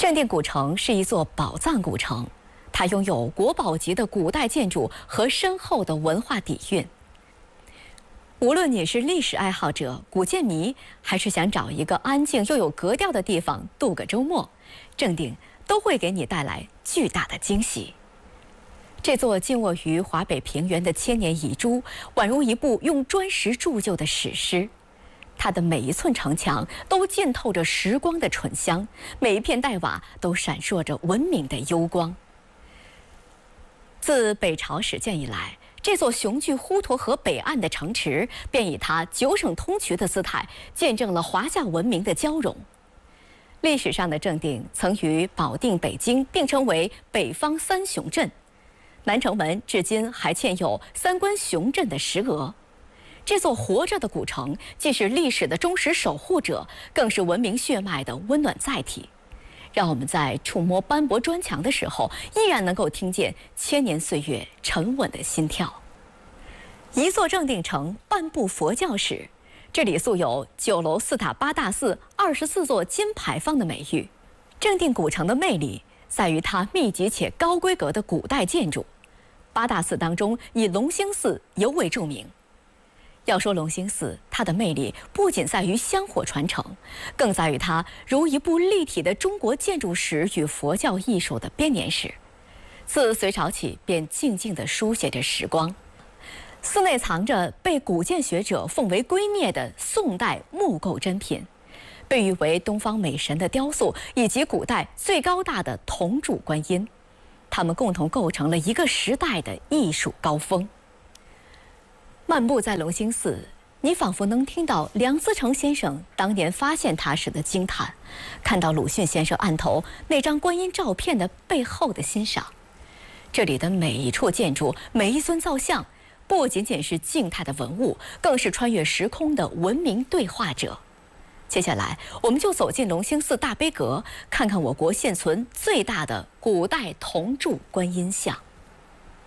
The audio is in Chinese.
正定古城是一座宝藏古城，它拥有国宝级的古代建筑和深厚的文化底蕴。无论你是历史爱好者、古建迷，还是想找一个安静又有格调的地方度个周末，正定都会给你带来巨大的惊喜。这座静卧于华北平原的千年遗珠，宛如一部用砖石铸就的史诗。它的每一寸城墙都浸透着时光的醇香，每一片黛瓦都闪烁着文明的幽光。自北朝始建以来，这座雄踞滹沱河北岸的城池，便以它九省通衢的姿态，见证了华夏文明的交融。历史上的正定曾与保定、北京并称为北方三雄镇，南城门至今还嵌有三关雄镇的石额。这座活着的古城，既是历史的忠实守护者，更是文明血脉的温暖载体。让我们在触摸斑驳砖墙的时候，依然能够听见千年岁月沉稳的心跳。一座正定城，半部佛教史。这里素有9楼4塔8大寺、24座金牌坊的美誉。正定古城的魅力在于它密集且高规格的古代建筑。8大寺当中，以隆兴寺尤为著名。要说隆兴寺，它的魅力不仅在于香火传承，更在于它如一部立体的中国建筑史与佛教艺术的编年史。自隋朝起，便静静地书写着时光。寺内藏着被古建学者奉为圭臬的宋代木构珍品，被誉为东方美神的雕塑，以及古代最高大的铜柱观音，它们共同构成了一个时代的艺术高峰。漫步在隆兴寺，你仿佛能听到梁思成先生当年发现它时的惊叹，看到鲁迅先生案头那张观音照片的背后的欣赏。这里的每一处建筑，每一尊造像，不仅仅是静态的文物，更是穿越时空的文明对话者。接下来，我们就走进隆兴寺大悲阁，看看我国现存最大的古代铜柱观音像。